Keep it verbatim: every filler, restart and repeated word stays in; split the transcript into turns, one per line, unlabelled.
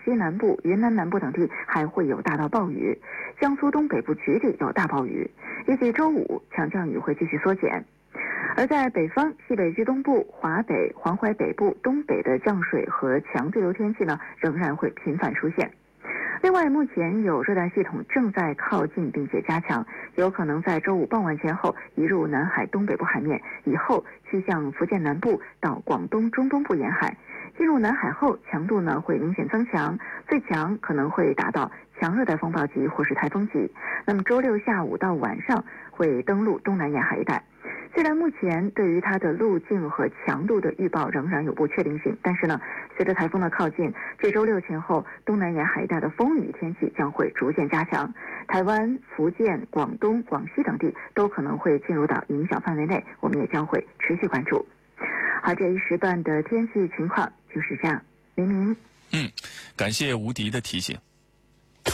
西南部、云南南部等地还会有大到暴雨，江苏东北部局里有大暴雨。预计周五强降雨会继续缩减。而在北方，西北至东部、华北、黄淮北部、东北的降水和强对流天气呢，仍然会频繁出现。另外，目前有热带系统正在靠近并且加强，有可能在周五傍晚前后移入南海东北部海面，以后趋向福建南部到广东中东部沿海。进入南海后，强度呢会明显增强，最强可能会达到强热带风暴级或是台风级。那么周六下午到晚上会登陆东南沿海一带。虽然目前对于它的路径和强度的预报仍然有不确定性，但是呢，随着台风的靠近，这周六前后东南沿海一带的风雨天气将会逐渐加强，台湾、福建、广东、广西等地都可能会进入到影响范围内，我们也将会持续关注。好，这一时段的天气情况就是这样。明明，
嗯，感谢吴迪的提醒。